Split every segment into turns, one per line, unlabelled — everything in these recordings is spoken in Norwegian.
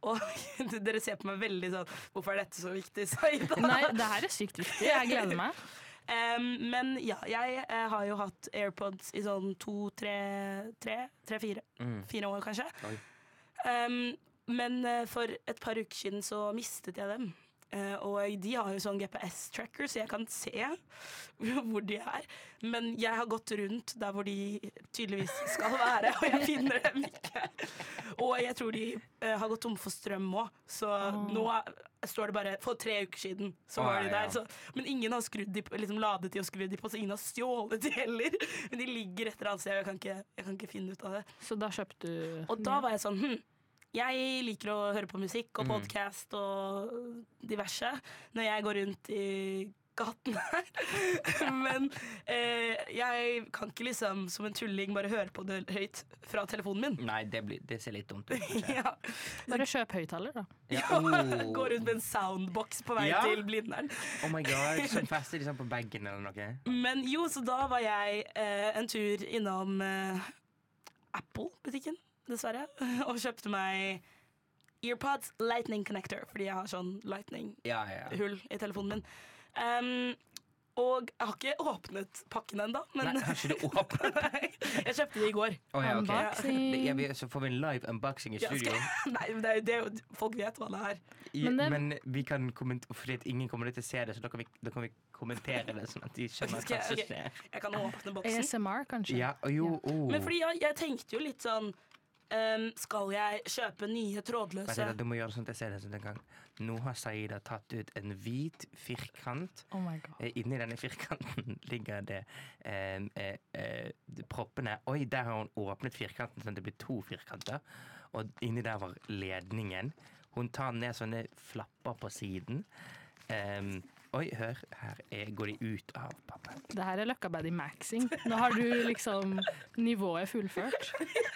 Og dere ser på meg veldig sånn, hvorfor er dette så viktig, Saida?
Nei, det her er sykt viktig. Jeg gleder meg.
Men ja, jeg har jo hatt AirPods i sånn 4 år kanskje. Men for et par uker siden så mistet jeg dem. Og de har jo sånn GPS-tracker, så jeg kan se hvor de er. Men jeg har gått rundt der hvor de tydeligvis skal være, og jeg finner dem ikke. Og jeg tror de har gått tom for strøm også. Så nå står det bare for 3 uker siden så var de der. Så, men ingen har skrudd de på, liksom ladet de og skrudd de på, så ingen har stjålet de heller. Men de ligger etter annet, så jeg kan ikke finne ut av det.
Så da kjøpte du...
Og da var jeg sånn, jeg liker å høre på musikk og podcast og diverse når jeg går rundt i gaten her. Men jeg kan ikke liksom som en tulling bare høre på det høyt fra telefonen min.
Nei, det ser litt dumt ut.
Ja.
Bare kjøp høyttaler da.
Gå rundt med en soundbox på vei til Blindern.
Oh my god, så fester de sånn på baggen eller noe.
Men jo, så da var jeg en tur innom Apple-butikken, dessverre, og kjøpte meg EarPods Lightning Connector, fordi jeg har sånn Lightning-hull i telefonen min. Og jeg har ikke åpnet pakken enda. Men
nei, har ikke du åpnet?
Jeg kjøpte det i går.
Unboxing.
Så får vi en live unboxing i studio.
Nei, det er jo, folk vet hva det er.
Men vi kan fordi ingen kommer til å se det, så da kan vi kommentere det, sånn at de skjønner hva som skjer.
Jeg kan åpne boksen.
ASMR, kanskje?
Ja,
Men fordi jeg tenkte jo litt sånn, skal jeg kjøpe nye trådløse?
Du må gjøre sånn at jeg ser det sånn en gang. Nå har Saida tatt ut en hvit firkant.
Oh my God.
Inni denne firkanten ligger det proppene. Oi, der har hun åpnet firkanten sånn at det blir 2 firkanter. Og inni der var ledningen. Hun tar ned sånne flapper på siden. Oi, hør, her går de ut av pappen.
Det her er Løkkabaddy Maxing. Nå har du liksom nivået fullført.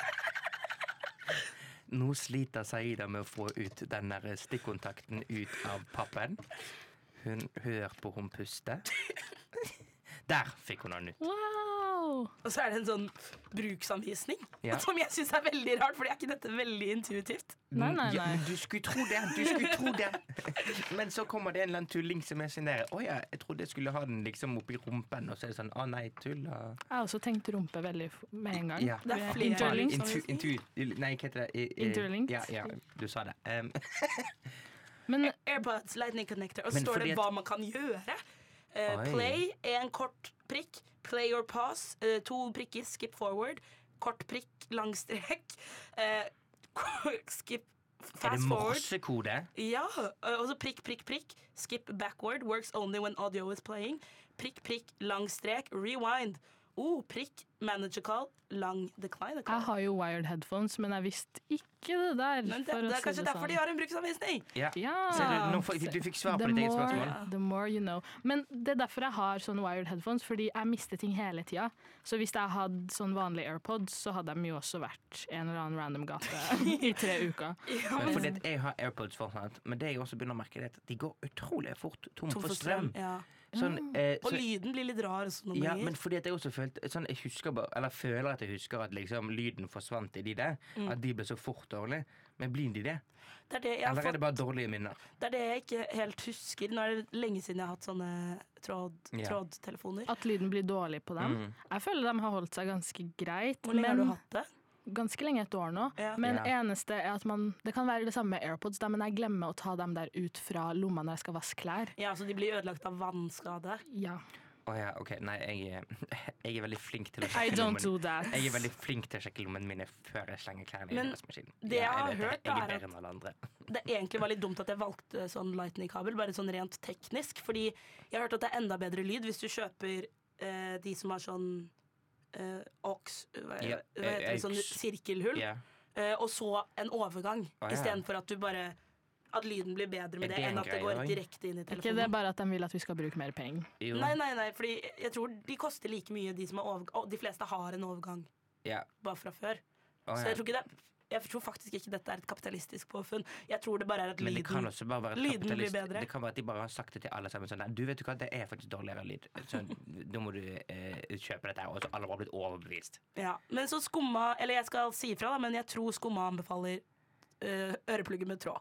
Nå sliter Saida med å få ut den der stikkontakten ut av pappen. Hun hører på hun puste. Der fikk hun den ut.
Wow!
Og så er det en sånn bruksanvisning, som jeg synes er veldig rart, for er ikke dette veldig intuitivt?
Nei.
Ja, du skulle tro det. Men så kommer det en eller annen tulling som er sånn der, jeg trodde jeg skulle ha den liksom oppi rumpen, og så er det sånn, nei, tull.
Jeg har også tenkt rumpe veldig med en gang.
Ja.
Det er flere
Nei, hva heter det?
Interlinked.
Ja, du sa det.
Men
AirPods Lightning Connector, og så står det hva man kan gjøre. Play er en kort prikk. Play or pause. 2 prikker. Skip forward. Kort prikk. Lang strek. Skip fast forward.
Er det morsekode?
Ja. Og så prikk, prikk, prikk. Skip backward. Works only when audio is playing. Prikk, prikk. Lang strek. Rewind. Prikk. Manager call. Lang decline call.
Jeg har jo wired headphones, men jeg visste ikke det der.
Men det er kanskje derfor de har en bruksanvisning.
Ja. Du fikk svar på ditt eget spørsmål.
The more you know. Men det er derfor jeg har sånne wired headphones, fordi jeg mister ting hele tida. Så hvis jeg hadde sånn vanlige AirPods, så hadde de jo også vært en eller annen random gate i 3 uker.
Fordi jeg har AirPods fortsatt, men det jeg også begynner å merke er at de går utrolig fort tom for strøm. Sånn,
og lyden blir litt rar.
Ja, men fordi at jeg også følte sånn, jeg føler at jeg husker at liksom, lyden forsvant i de der. At de ble så fort dårlig. Men blir de det? Eller er det bare dårlige minner?
Det er det jeg ikke helt husker. Nå er det lenge siden jeg har hatt sånne trådtelefoner.
At lyden blir dårlig på dem. Jeg føler de har holdt seg ganske greit.
Hvor lenge har du hatt det?
Ganske lenge, 1 år nå. Men eneste er at det kan være det samme med AirPods, men jeg glemmer å ta dem der ut fra lomma når jeg skal vaske klær.
Ja, så de blir ødelagt av vannskade?
Ja.
Ok. Nei, jeg er veldig flink til å
sjekke lommen.
Jeg er veldig flink til å sjekke lommene mine før jeg slenger klærne i vaskemaskinen.
Det jeg har hørt,
er at
det egentlig var litt dumt at jeg valgte sånn lightning-kabel, bare sånn rent teknisk, fordi jeg har hørt at det er enda bedre lyd hvis du kjøper de som har sånn sånn sirkelhull, og så en overgang, i stedet for at du bare at lyden blir bedre med det enn at det går direkte inn i telefonen.
Ikke det er bare at de vil at vi skal bruke mer penger?
Nei, fordi jeg tror de koster like mye, de som er overgang. De fleste har en overgang bare fra før. Så jeg tror faktisk ikke dette er et kapitalistisk påfunn. Jeg tror det bare er at lyden blir bedre.
Det kan være at de bare har sagt det til alle sammen sånn, du vet jo hva, det er faktisk dårligere lyd, så da må du kjøpe dette her, og så alle har blitt overbevist.
Ja, men så Skumma, eller jeg skal si ifra da, men jeg tror Skumma anbefaler øreplugger med tråd.